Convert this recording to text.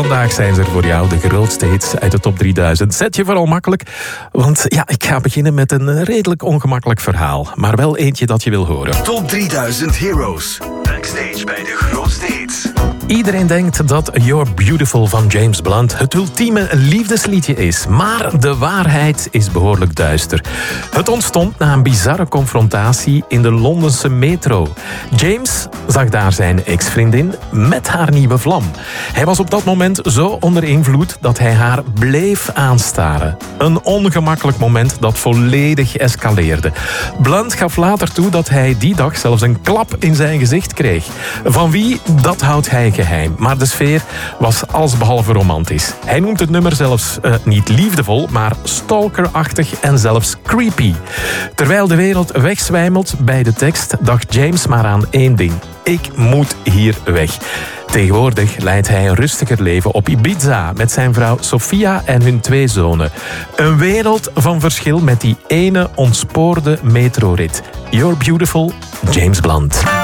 vandaag zijn ze er voor jou, de grootste hits uit de top 3000. Zet je vooral makkelijk, want ja, ik ga beginnen met een redelijk ongemakkelijk verhaal. Maar wel eentje dat je wil horen. Top 3000 Heroes. Backstage bij de grootste hits. Iedereen denkt dat You're Beautiful van James Blunt het ultieme liefdesliedje is. Maar de waarheid is behoorlijk duister. Het ontstond na een bizarre confrontatie in de Londense metro. James zag daar zijn ex-vriendin met haar nieuwe vlam. Hij was op dat moment zo onder invloed dat hij haar bleef aanstaren. Een ongemakkelijk moment dat volledig escaleerde. Blunt gaf later toe dat hij die dag zelfs een klap in zijn gezicht kreeg. Van wie, dat houdt hij geheim. Maar de sfeer was allesbehalve romantisch. Hij noemt het nummer zelfs niet liefdevol, maar stalkerachtig en zelfs creepy. Terwijl de wereld wegzwijmelt bij de tekst, dacht James maar aan één ding. Ik moet hier weg. Tegenwoordig leidt hij een rustiger leven op Ibiza met zijn vrouw Sofia en hun 2 zonen. Een wereld van verschil met die ene ontspoorde metrorit. You're Beautiful, James Blunt.